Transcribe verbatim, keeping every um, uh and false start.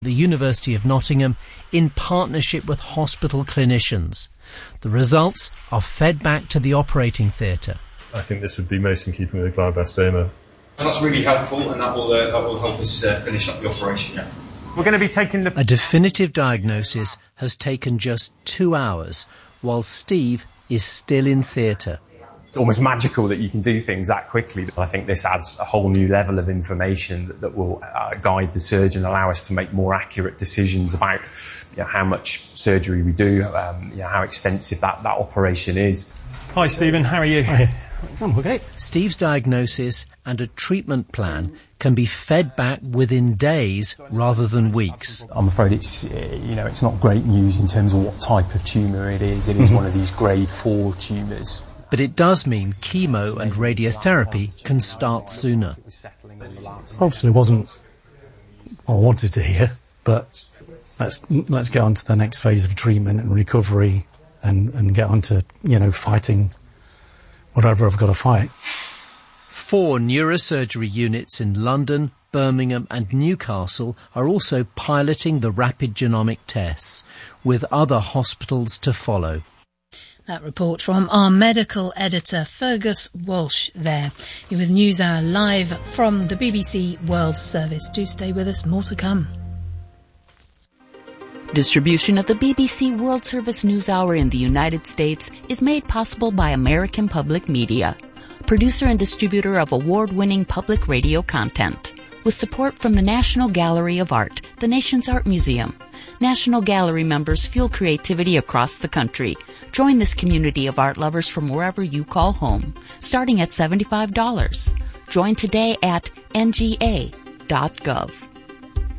the University of Nottingham in partnership with hospital clinicians. The results are fed back to the operating theatre. I think this would be most in keeping with a glioblastoma. And that's really helpful, and that will, uh, that will help us uh, finish up the operation, yeah. We're going to be taking the... A definitive diagnosis has taken just two hours, while Steve is still in theatre. It's almost magical that you can do things that quickly. I think this adds a whole new level of information that, that will uh, guide the surgeon, allow us to make more accurate decisions about you know, how much surgery we do, um, you know, how extensive that, that operation is. Hi, Stephen. How are you? Hi. I'm okay. Steve's diagnosis and a treatment plan can be fed back within days rather than weeks. I'm afraid it's, you know, it's not great news in terms of what type of tumour it is. It is mm-hmm. one of these grade four tumours. But it does mean chemo and radiotherapy can start sooner. Obviously it wasn't what I wanted to hear, but let's let's get on to the next phase of treatment and recovery and, and get on to, you know, fighting whatever I've got to fight. Four neurosurgery units in London, Birmingham and Newcastle are also piloting the rapid genomic tests, with other hospitals to follow. That report from our medical editor, Fergus Walsh there. You're with NewsHour live from the B B C World Service. Do stay with us, more to come. Distribution of the B B C World Service NewsHour in the United States is made possible by American Public Media, producer and distributor of award-winning public radio content, with support from the National Gallery of Art, the nation's art museum. National Gallery members fuel creativity across the country. Join this community of art lovers from wherever you call home, starting at seventy-five dollars. Join today at N G A dot gov.